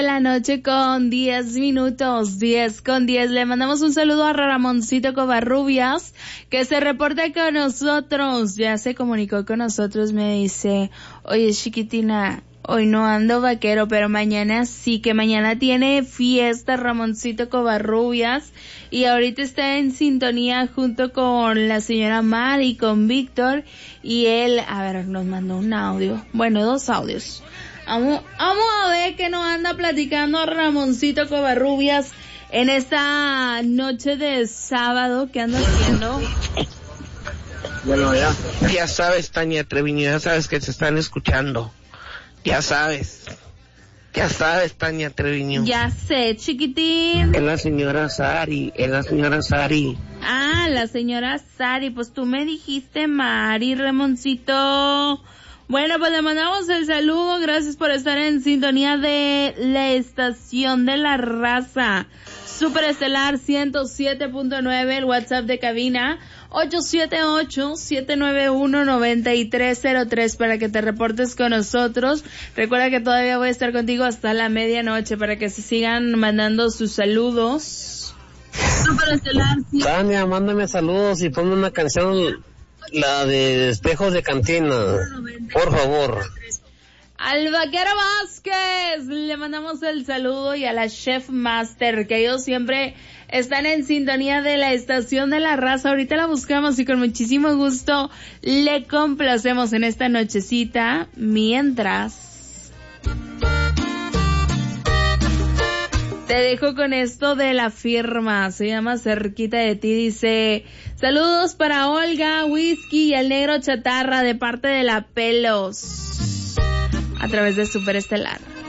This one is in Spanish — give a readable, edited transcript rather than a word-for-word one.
La noche con 10 minutos, 10 con 10. Le mandamos un saludo a Ramoncito Covarrubias, que se reporta con nosotros. Ya se comunicó con nosotros, me dice, oye chiquitina, hoy no ando vaquero, pero mañana sí, que mañana tiene fiesta Ramoncito Covarrubias. Y ahorita está en sintonía junto con la señora Mar y con Víctor. Y él, a ver, nos mandó un audio. Bueno, 2 audios. Vamos a ver qué nos anda platicando Ramoncito Covarrubias en esta noche de sábado. ¿Qué anda haciendo? Bueno, ya sabes, Tania Treviño, ya sabes que se están escuchando. Ya sabes, Tania Treviño. Ya sé, chiquitín. Es la señora Sari. Ah, la señora Sari, pues tú me dijiste Mari, Ramoncito. Bueno, pues le mandamos el saludo, gracias por estar en sintonía de la estación de la raza. Superestelar 107.9, el WhatsApp de cabina, 878-791-9303 para que te reportes con nosotros. Recuerda que todavía voy a estar contigo hasta la medianoche para que se sigan mandando sus saludos. Superestelar. Tania, mándame saludos y ponme una canción, la de Espejos de Cantina, por favor. Al Vaquero Vázquez le mandamos el saludo, y a la Chef Master, que ellos siempre están en sintonía de la estación de la raza. Ahorita la buscamos y con muchísimo gusto le complacemos en esta nochecita. Mientras te dejo con esto de La Firma, se llama Cerquita de Ti. Dice, saludos para Olga, Whisky y el Negro Chatarra de parte de La Pelos, a través de Superestelar.